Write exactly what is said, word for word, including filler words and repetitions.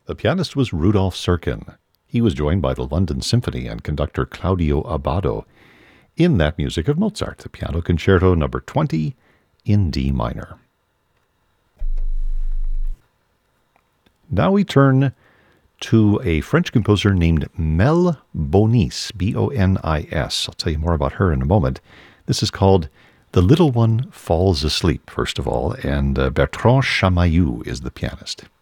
The pianist was Rudolf Serkin. He was joined by the London Symphony and conductor Claudio Abbado in that music of Mozart, the Piano Concerto number twenty in D minor. Now we turn to a French composer named Mel Bonis, B O N I S. I'll tell you more about her in a moment. This is called The Little One Falls Asleep, first of all, and uh, Bertrand Chamayou is the pianist.